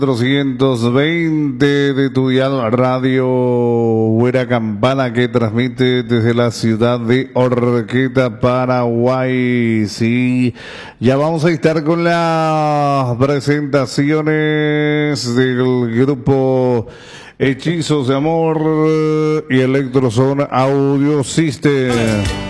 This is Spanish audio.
420 de tu dial Radio Buena Campana, que transmite desde la ciudad de Horqueta, Paraguay. Sí, ya vamos a estar con las presentaciones del grupo Hechizos de Amor y Electroson Audio System.